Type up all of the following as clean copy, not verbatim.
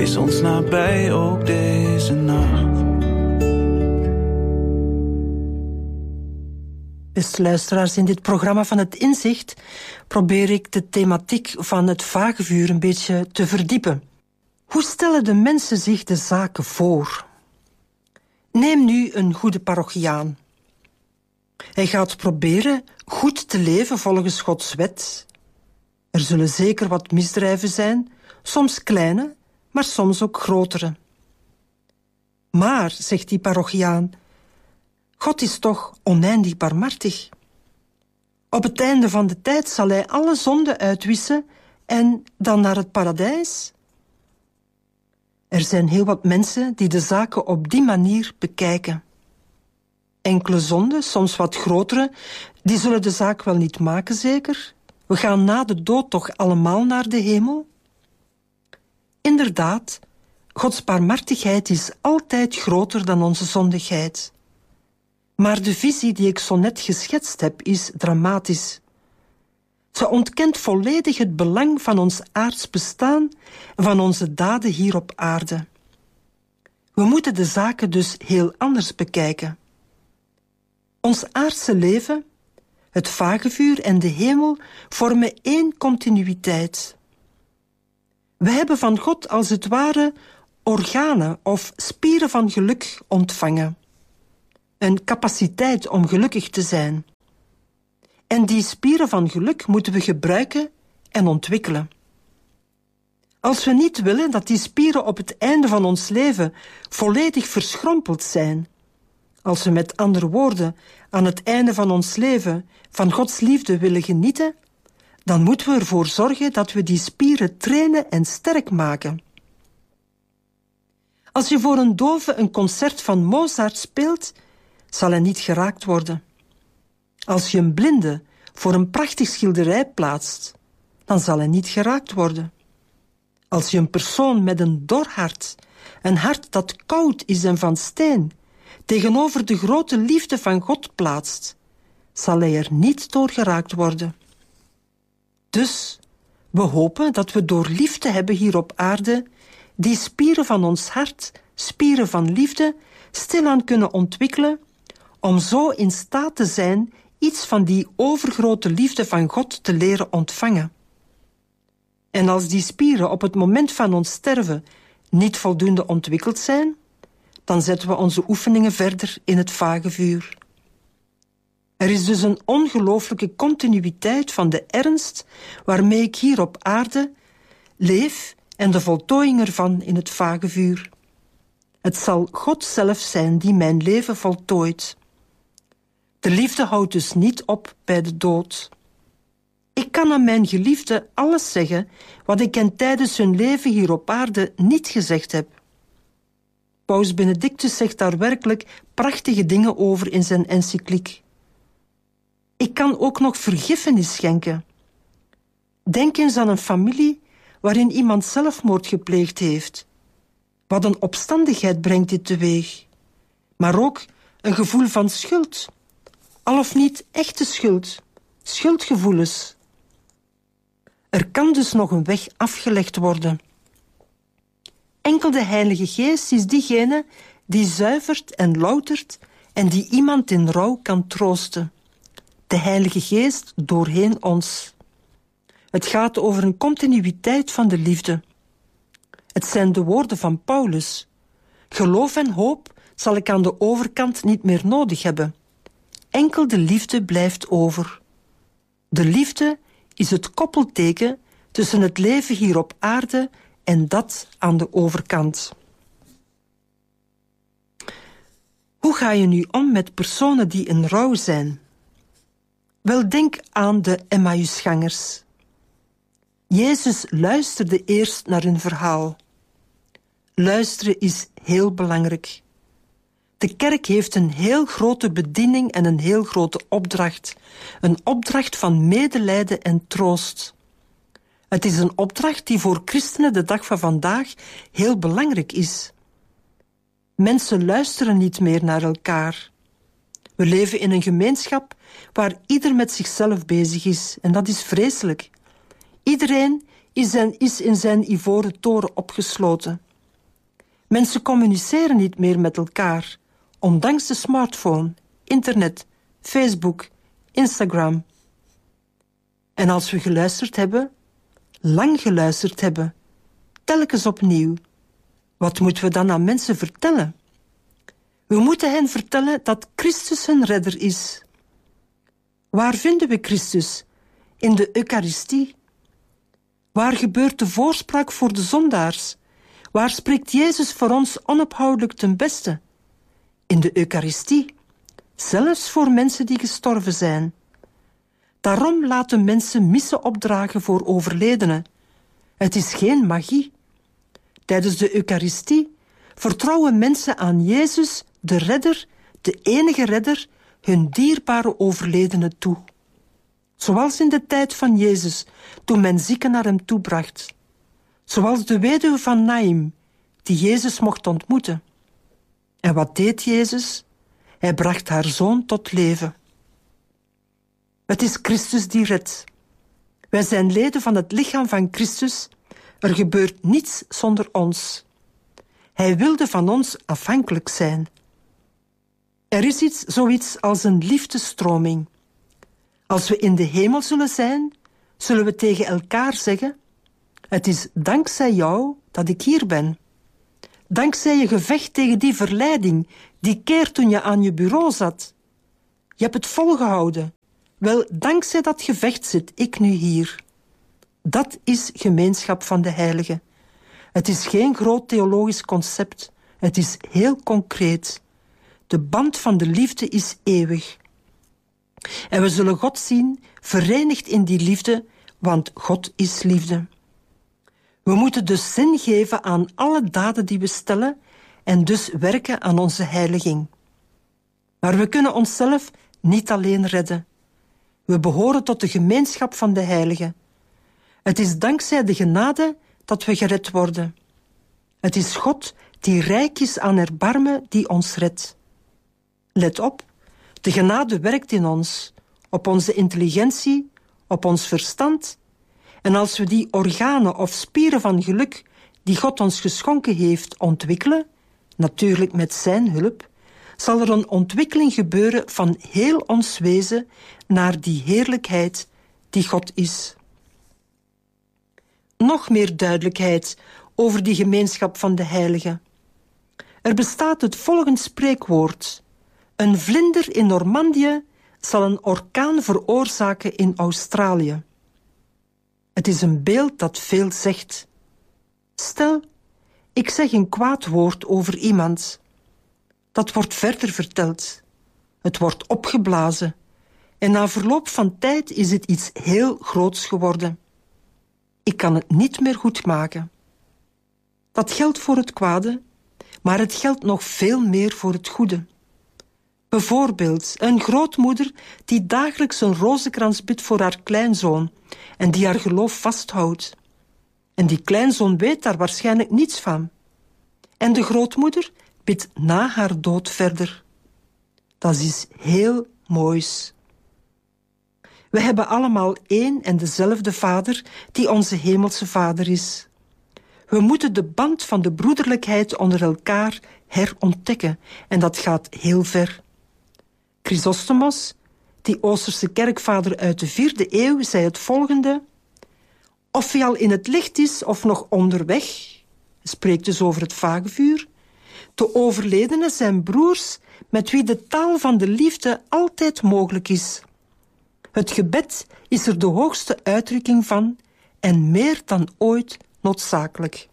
Wees ons nabij ook deze nacht. Beste luisteraars, in dit programma van Het Inzicht probeer ik de thematiek van het vagevuur een beetje te verdiepen. Hoe stellen de mensen zich de zaken voor? Neem nu een goede parochiaan. Hij gaat proberen goed te leven volgens Gods wet. Er zullen zeker wat misdrijven zijn, soms kleine, maar soms ook grotere. Maar, zegt die parochiaan, God is toch oneindig barmhartig. Op het einde van de tijd zal hij alle zonden uitwissen en dan naar het paradijs. Er zijn heel wat mensen die de zaken op die manier bekijken. Enkele zonden, soms wat grotere, die zullen de zaak wel niet maken, zeker. We gaan na de dood toch allemaal naar de hemel? Inderdaad, Gods barmhartigheid is altijd groter dan onze zondigheid. Maar de visie die ik zo net geschetst heb, is dramatisch. Ze ontkent volledig het belang van ons aards bestaan en van onze daden hier op aarde. We moeten de zaken dus heel anders bekijken. Ons aardse leven, het vagevuur en de hemel vormen één continuïteit. We hebben van God als het ware organen of spieren van geluk ontvangen. Een capaciteit om gelukkig te zijn. En die spieren van geluk moeten we gebruiken en ontwikkelen. Als we niet willen dat die spieren op het einde van ons leven volledig verschrompeld zijn, als we met andere woorden aan het einde van ons leven van Gods liefde willen genieten, dan moeten we ervoor zorgen dat we die spieren trainen en sterk maken. Als je voor een dove een concert van Mozart speelt, zal hij niet geraakt worden. Als je een blinde voor een prachtig schilderij plaatst, dan zal hij niet geraakt worden. Als je een persoon met een dor hart, een hart dat koud is en van steen, tegenover de grote liefde van God plaatst, zal hij er niet door geraakt worden. Dus, we hopen dat we door lief te hebben hier op aarde, die spieren van ons hart, spieren van liefde, stilaan kunnen ontwikkelen, om zo in staat te zijn iets van die overgrote liefde van God te leren ontvangen. En als die spieren op het moment van ons sterven niet voldoende ontwikkeld zijn, dan zetten we onze oefeningen verder in het vagevuur. Er is dus een ongelooflijke continuïteit van de ernst waarmee ik hier op aarde leef en de voltooiing ervan in het vagevuur. Het zal God zelf zijn die mijn leven voltooit. De liefde houdt dus niet op bij de dood. Ik kan aan mijn geliefde alles zeggen wat ik hen tijdens hun leven hier op aarde niet gezegd heb. Paus Benedictus zegt daar werkelijk prachtige dingen over in zijn encycliek. Ik kan ook nog vergiffenis schenken. Denk eens aan een familie waarin iemand zelfmoord gepleegd heeft. Wat een opstandigheid brengt dit teweeg. Maar ook een gevoel van schuld. Al of niet echte schuld. Schuldgevoelens. Er kan dus nog een weg afgelegd worden. Enkel de Heilige Geest is diegene die zuivert en loutert en die iemand in rouw kan troosten. De Heilige Geest doorheen ons. Het gaat over een continuïteit van de liefde. Het zijn de woorden van Paulus. Geloof en hoop zal ik aan de overkant niet meer nodig hebben. Enkel de liefde blijft over. De liefde is het koppelteken tussen het leven hier op aarde en dat aan de overkant. Hoe ga je nu om met personen die in rouw zijn? Wel, denk aan de Emmausgangers. Jezus luisterde eerst naar hun verhaal. Luisteren is heel belangrijk. De kerk heeft een heel grote bediening en een heel grote opdracht. Een opdracht van medelijden en troost. Het is een opdracht die voor christenen de dag van vandaag heel belangrijk is. Mensen luisteren niet meer naar elkaar. We leven in een gemeenschap waar ieder met zichzelf bezig is. En dat is vreselijk. Iedereen is in zijn ivoren toren opgesloten. Mensen communiceren niet meer met elkaar, ondanks de smartphone, internet, Facebook, Instagram. En als we geluisterd hebben, lang geluisterd hebben, telkens opnieuw, wat moeten we dan aan mensen vertellen? We moeten hen vertellen dat Christus hun redder is. Waar vinden we Christus? In de Eucharistie. Waar gebeurt de voorspraak voor de zondaars? Waar spreekt Jezus voor ons onophoudelijk ten beste? In de Eucharistie. Zelfs voor mensen die gestorven zijn. Daarom laten mensen missen opdragen voor overledenen. Het is geen magie. Tijdens de Eucharistie vertrouwen mensen aan Jezus, de redder, de enige redder, hun dierbare overledenen toe. Zoals in de tijd van Jezus, toen men zieken naar hem toebracht. Zoals de weduwe van Naïm, die Jezus mocht ontmoeten. En wat deed Jezus? Hij bracht haar zoon tot leven. Het is Christus die redt. Wij zijn leden van het lichaam van Christus. Er gebeurt niets zonder ons. Hij wilde van ons afhankelijk zijn. Er is zoiets als een liefdestroming. Als we in de hemel zullen zijn, zullen we tegen elkaar zeggen: het is dankzij jou dat ik hier ben. Dankzij je gevecht tegen die verleiding, die keer toen je aan je bureau zat. Je hebt het volgehouden. Wel, dankzij dat gevecht zit ik nu hier. Dat is gemeenschap van de heiligen. Het is geen groot theologisch concept. Het is heel concreet. De band van de liefde is eeuwig. En we zullen God zien, verenigd in die liefde, want God is liefde. We moeten dus zin geven aan alle daden die we stellen en dus werken aan onze heiliging. Maar we kunnen onszelf niet alleen redden. We behoren tot de gemeenschap van de heiligen. Het is dankzij de genade dat we gered worden. Het is God die rijk is aan erbarmen die ons redt. Let op, de genade werkt in ons, op onze intelligentie, op ons verstand. En als we die organen of spieren van geluk die God ons geschonken heeft ontwikkelen, natuurlijk met zijn hulp, zal er een ontwikkeling gebeuren van heel ons wezen naar die heerlijkheid die God is. Nog meer duidelijkheid over die gemeenschap van de heiligen. Er bestaat het volgende spreekwoord: een vlinder in Normandië zal een orkaan veroorzaken in Australië. Het is een beeld dat veel zegt. Stel, ik zeg een kwaad woord over iemand. Dat wordt verder verteld. Het wordt opgeblazen. En na verloop van tijd is het iets heel groots geworden. Ik kan het niet meer goedmaken. Dat geldt voor het kwade, maar het geldt nog veel meer voor het goede. Bijvoorbeeld een grootmoeder die dagelijks een rozenkrans bidt voor haar kleinzoon en die haar geloof vasthoudt. En die kleinzoon weet daar waarschijnlijk niets van. En de grootmoeder bidt na haar dood verder. Dat is heel moois. We hebben allemaal één en dezelfde Vader die onze hemelse Vader is. We moeten de band van de broederlijkheid onder elkaar herontdekken en dat gaat heel ver. Chrysostomos, die Oosterse kerkvader uit de 4e eeuw, zei het volgende: of hij al in het licht is of nog onderweg, hij spreekt dus over het vagevuur, de overledenen zijn broers met wie de taal van de liefde altijd mogelijk is. Het gebed is er de hoogste uitdrukking van en meer dan ooit noodzakelijk.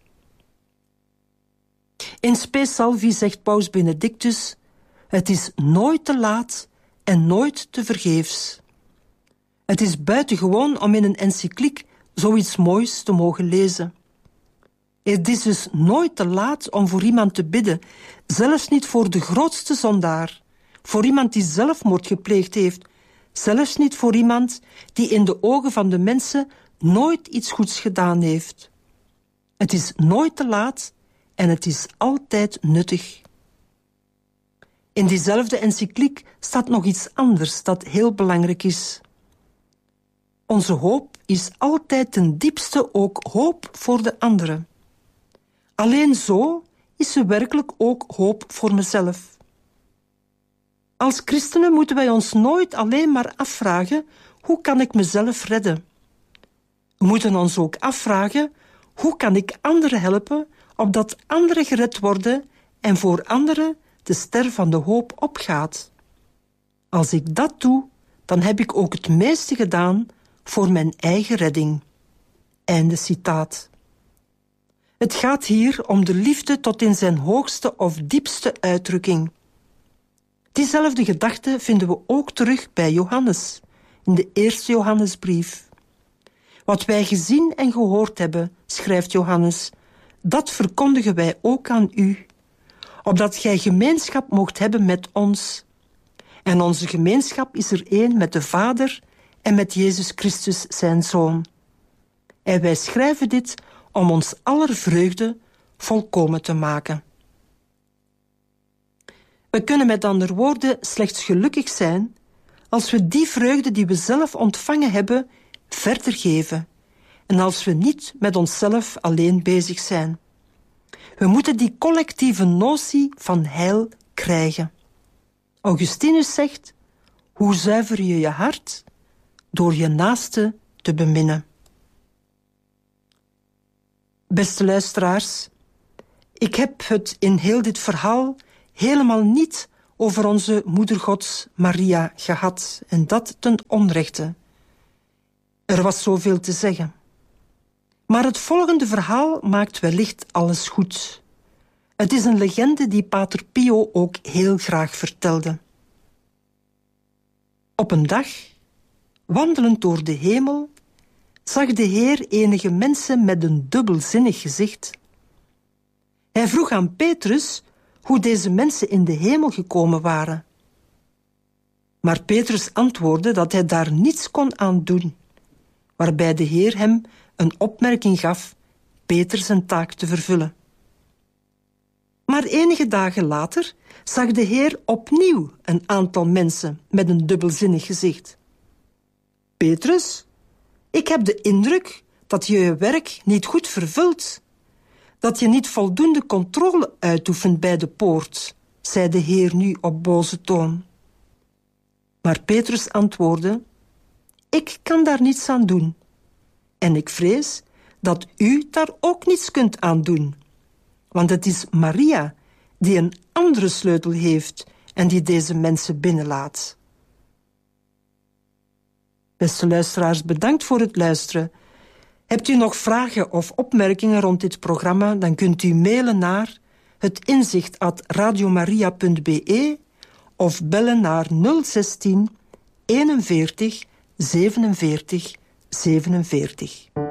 In Spe Salvi zegt Paus Benedictus: het is nooit te laat en nooit te vergeefs. Het is buitengewoon om in een encycliek zoiets moois te mogen lezen. Het is dus nooit te laat om voor iemand te bidden, zelfs niet voor de grootste zondaar, voor iemand die zelfmoord gepleegd heeft, zelfs niet voor iemand die in de ogen van de mensen nooit iets goeds gedaan heeft. Het is nooit te laat en het is altijd nuttig. In diezelfde encycliek staat nog iets anders dat heel belangrijk is. Onze hoop is altijd ten diepste ook hoop voor de anderen. Alleen zo is ze werkelijk ook hoop voor mezelf. Als christenen moeten wij ons nooit alleen maar afvragen: hoe kan ik mezelf redden? We moeten ons ook afvragen: hoe kan ik anderen helpen, opdat anderen gered worden en voor anderen de ster van de hoop opgaat? Als ik dat doe, dan heb ik ook het meeste gedaan voor mijn eigen redding. Einde citaat. Het gaat hier om de liefde tot in zijn hoogste of diepste uitdrukking. Diezelfde gedachte vinden we ook terug bij Johannes, in de eerste Johannesbrief. Wat wij gezien en gehoord hebben, schrijft Johannes, dat verkondigen wij ook aan u, opdat gij gemeenschap moogt hebben met ons. En onze gemeenschap is er één met de Vader en met Jezus Christus, zijn Zoon. En wij schrijven dit om ons aller vreugde volkomen te maken. We kunnen met andere woorden slechts gelukkig zijn als we die vreugde die we zelf ontvangen hebben verder geven en als we niet met onszelf alleen bezig zijn. We moeten die collectieve notie van heil krijgen. Augustinus zegt: hoe zuiver je je hart? Door je naaste te beminnen. Beste luisteraars, ik heb het in heel dit verhaal helemaal niet over onze moeder Gods Maria gehad, en dat ten onrechte. Er was zoveel te zeggen. Maar het volgende verhaal maakt wellicht alles goed. Het is een legende die Pater Pio ook heel graag vertelde. Op een dag, wandelend door de hemel, zag de Heer enige mensen met een dubbelzinnig gezicht. Hij vroeg aan Petrus hoe deze mensen in de hemel gekomen waren. Maar Petrus antwoordde dat hij daar niets kon aan doen, waarbij de Heer hem een opmerking gaf Peter zijn taak te vervullen. Maar enige dagen later zag de Heer opnieuw een aantal mensen met een dubbelzinnig gezicht. Petrus, ik heb de indruk dat je je werk niet goed vervult, dat je niet voldoende controle uitoefent bij de poort, zei de Heer nu op boze toon. Maar Petrus antwoordde: ik kan daar niets aan doen. En ik vrees dat u daar ook niets kunt aan doen. Want het is Maria die een andere sleutel heeft en die deze mensen binnenlaat. Beste luisteraars, bedankt voor het luisteren. Hebt u nog vragen of opmerkingen rond dit programma, dan kunt u mailen naar hetinzicht@radiomaria.be of bellen naar 016 41 47 47.